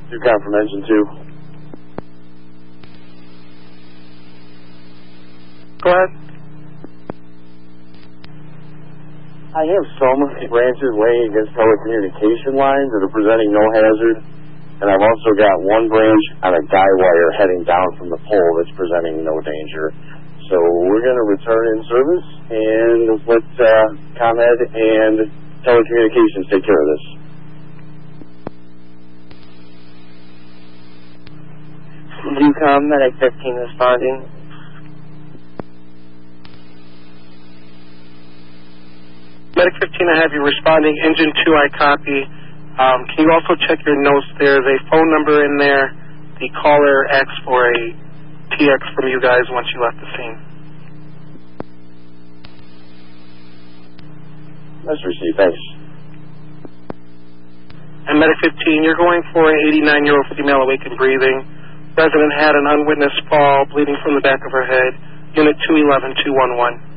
2 from engine 2. Go ahead. I have so many branches laying against telecommunication lines that are presenting no hazard, and I've also got 1 branch on a guy wire heading down from the pole that's presenting no danger. So we're going to return in service and let ComEd and telecommunications take care of this. UCOM, Medic 15 responding. Medic 15, I have you responding. Engine 2, I copy. Can you also check your notes? There's a phone number in there. The caller asked for a TX from you guys once you left the scene. That's received, thanks. And Medic 15, you're going for an 89-year-old female awake and breathing. Resident had an unwitnessed fall, bleeding from the back of her head. Unit 211-211.